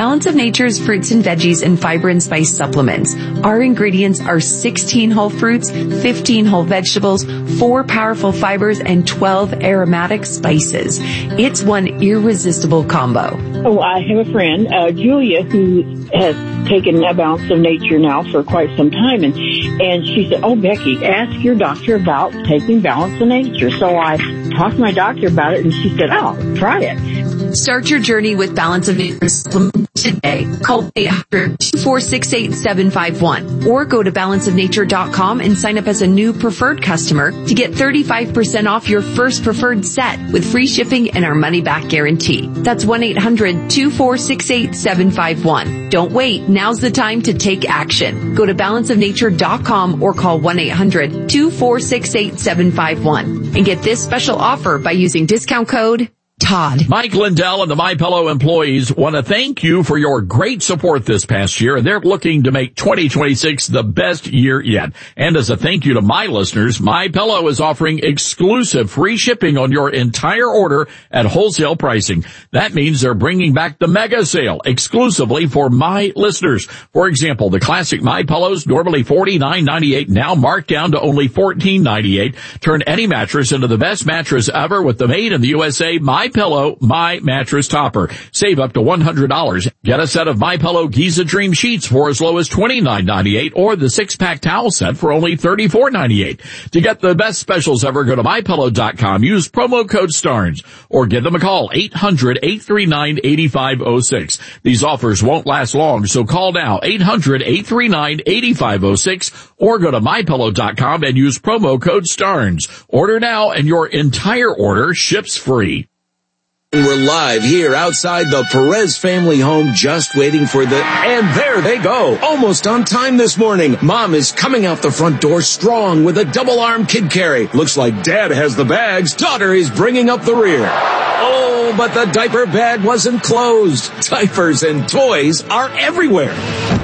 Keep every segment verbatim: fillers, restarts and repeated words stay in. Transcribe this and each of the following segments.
Balance of Nature's fruits and veggies and fiber and spice supplements. Our ingredients are sixteen whole fruits, fifteen whole vegetables, four powerful fibers, and twelve aromatic spices. It's one irresistible combo. Oh, I have a friend, uh, Julia, who has taken a Balance of Nature now for quite some time, and and she said, "Oh, Becky, ask your doctor about taking Balance of Nature." So I talked to my doctor about it, and she said, "Oh, try it." Start your journey with Balance of Nature supplement today. Call eight hundred, two four six eight, seven five one or go to balance of nature dot com and sign up as a new preferred customer to get thirty-five percent off your first preferred set with free shipping and our money-back guarantee. That's one eight hundred, two four six eight, seven five one. Don't wait. Now's the time to take action. Go to balance of nature dot com or call one eight hundred, two four six eight, seven five one and get this special offer by using discount code Todd. Mike Lindell and the MyPillow employees want to thank you for your great support this past year, and they're looking to make twenty twenty-six the best year yet. And as a thank you to my listeners, MyPillow is offering exclusive free shipping on your entire order at wholesale pricing. That means they're bringing back the mega sale exclusively for my listeners. For example, the classic MyPillows, normally forty-nine ninety-eight, now marked down to only fourteen ninety-eight. Turn any mattress into the best mattress ever with the made in the U S A My MyPillow, My Mattress Topper. Save up to one hundred dollars. Get a set of MyPillow Giza Dream Sheets for as low as twenty-nine ninety-eight or the six-pack towel set for only thirty-four ninety-eight. To get the best specials ever, go to my pillow dot com. Use promo code STARNS or give them a call, eight hundred, eight three nine, eight five zero six. These offers won't last long, so call now, eight hundred, eight three nine, eight five zero six or go to my pillow dot com and use promo code STARNS. Order now and your entire order ships free. We're live here outside the Perez family home, just waiting for the... And there they go, almost on time this morning. Mom is coming out the front door strong with a double-arm kid carry. Looks like Dad has the bags. Daughter is bringing up the rear. Oh, but the diaper bag wasn't closed. Diapers and toys are everywhere.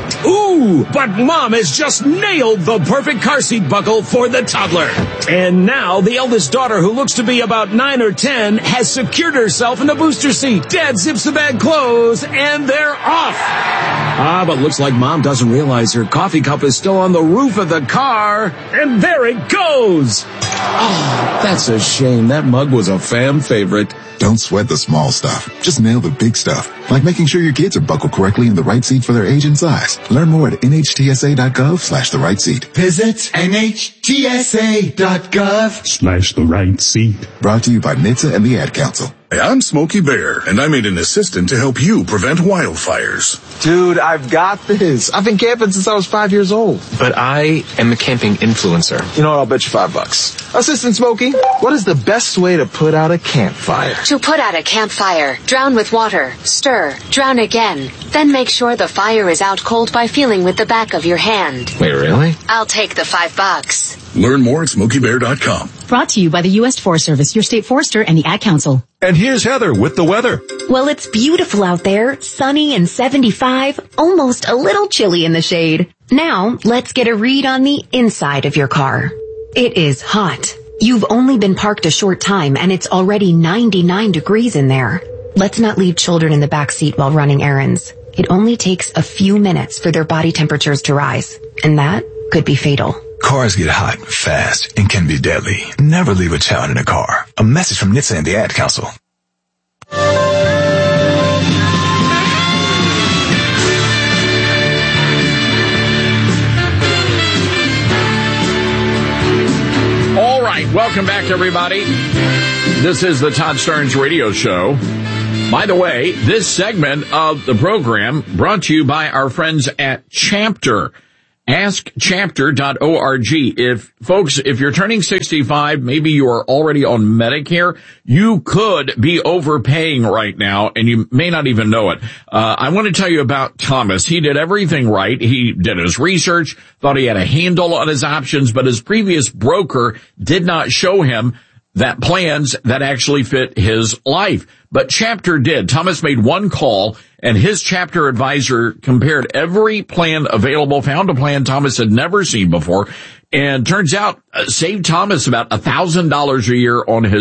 Ooh, but Mom has just nailed the perfect car seat buckle for the toddler. And now the eldest daughter, who looks to be about nine or ten, has secured herself in the booster seat. Dad zips the bag closed, and they're off. Ah, but looks like Mom doesn't realize her coffee cup is still on the roof of the car. And there it goes. Oh, that's a shame. That mug was a fam favorite. Don't sweat the small stuff. Just nail the big stuff, like making sure your kids are buckled correctly in the right seat for their age and size. Learn more at N H T S A dot gov slash the right seat. Visit N H T S A dot gov slash the right seat. Brought to you by N H T S A and the Ad Council. Hey, I'm Smokey Bear, and I made an assistant to help you prevent wildfires. Dude, I've got this. I've been camping since I was five years old. But I am a camping influencer. You know what? I'll bet you five bucks. Assistant Smokey, what is the best way to put out a campfire? To put out a campfire, drown with water, stir, drown again. Then make sure the fire is out cold by feeling with the back of your hand. Wait, really? I'll take the five bucks. Learn more at smokey bear dot com. Brought to you by the U S Forest Service, your state forester, and the Ad Council. And here's Heather with the weather. Well, it's beautiful out there, sunny and seventy-five, almost a little chilly in the shade. Now, let's get a read on the inside of your car. It is hot. You've only been parked a short time, and it's already ninety-nine degrees in there. Let's not leave children in the back seat while running errands. It only takes a few minutes for their body temperatures to rise, and that could be fatal. Cars get hot fast and can be deadly. Never leave a child in a car. A message from N H T S A and the Ad Council. All right, welcome back, everybody. This is the Todd Starnes Radio Show. By the way, this segment of the program brought to you by our friends at Chapter. ask chapter dot org. If, folks, if you're turning sixty-five, maybe you are already on Medicare, you could be overpaying right now, and you may not even know it. Uh, I want to tell you about Thomas. He did everything right. He did his research, thought he had a handle on his options, but his previous broker did not show him that plans that actually fit his life. But Chapter did. Thomas made one call, and his Chapter advisor compared every plan available, found a plan Thomas had never seen before, and turns out uh, saved Thomas about one thousand dollars a year on his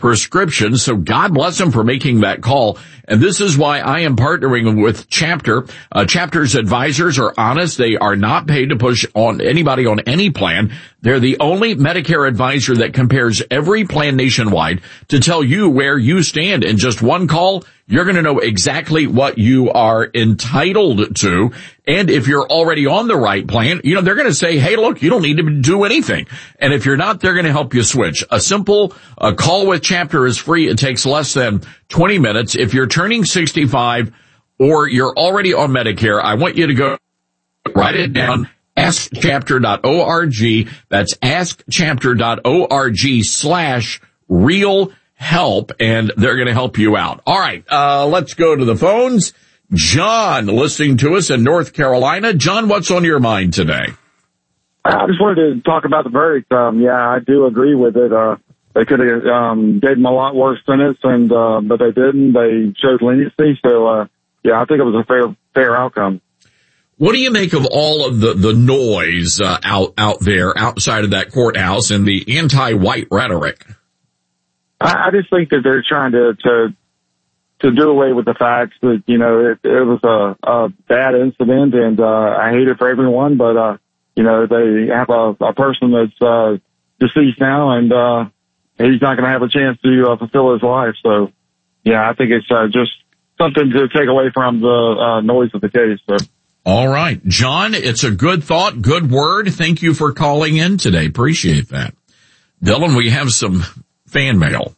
prescriptions. So God bless them for making that call. And this is why I am partnering with Chapter. Uh, Chapter's advisors are honest. They are not paid to push on anybody on any plan. They're the only Medicare advisor that compares every plan nationwide to tell you where you stand. In just one call, you're going to know exactly what you are entitled to. And if you're already on the right plan, you know, they're going to say, hey, look, you don't need to do anything. And if you're not, they're going to help you switch. A simple uh, call with Chapter is free. It takes less than twenty minutes. If you're turning sixty-five or you're already on Medicare, I want you to go write it down. ask chapter dot org. That's ask chapter dot org slash real help, and they're going to help you out. All right, uh, let's go to the phones. John, listening to us in North Carolina. John, what's on your mind today? I just wanted to talk about the verdict. Um, yeah, I do agree with it. Uh, they could have um, gave him a lot worse sentence, and uh, but they didn't. They showed leniency, so uh, yeah, I think it was a fair fair outcome. What do you make of all of the, the noise uh, out out there outside of that courthouse and the anti-white rhetoric? I, I just think that they're trying to, to to do away with the facts that, you know, it, it was a, a bad incident, and uh, I hate it for everyone, but, uh, you know, they have a, a person that's uh, deceased now, and uh, he's not going to have a chance to uh, fulfill his life. So, yeah, I think it's uh, just something to take away from the uh, noise of the case. So. All right. John, it's a good thought, good word. Thank you for calling in today. Appreciate that. Dylan, we have some fan mail,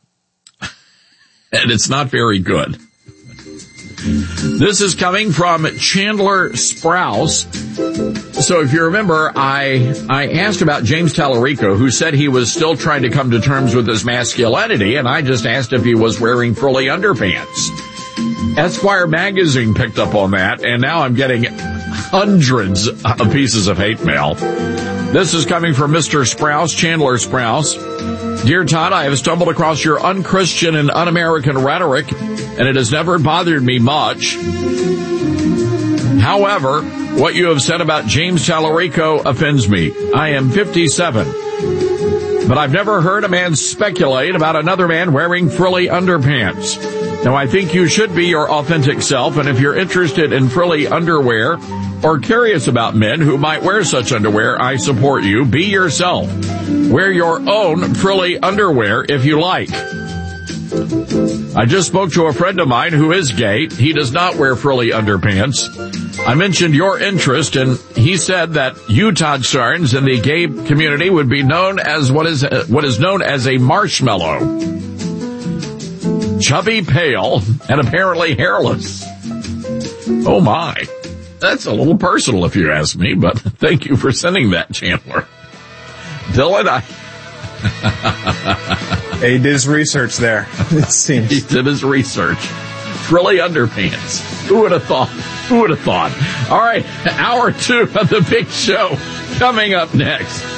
and it's not very good. This is coming from Chandler Sprouse. So if you remember, I I asked about James Tallarico, who said he was still trying to come to terms with his masculinity, and I just asked if he was wearing frilly underpants. Esquire magazine picked up on that, and now I'm getting hundreds of pieces of hate mail. This is coming from Mister Sprouse, Chandler Sprouse. Dear Todd, I have stumbled across your unchristian and un-American rhetoric, and it has never bothered me much. However, what you have said about James Tallarico offends me. I am fifty-seven, but I've never heard a man speculate about another man wearing frilly underpants. Now, I think you should be your authentic self, and if you're interested in frilly underwear or curious about men who might wear such underwear, I support you. Be yourself. Wear your own frilly underwear if you like. I just spoke to a friend of mine who is gay. He does not wear frilly underpants. I mentioned your interest, and he said that you, Todd Starnes, in the gay community would be known as what is uh, what is known as a marshmallow. Chubby, pale, and apparently hairless. Oh my. That's a little personal if you ask me, but thank you for sending that, Chandler. Dylan, I... He did his research there, it seems. He did his research. Frilly underpants. Who would have thought? Who would have thought? All right, hour two of the big show coming up next.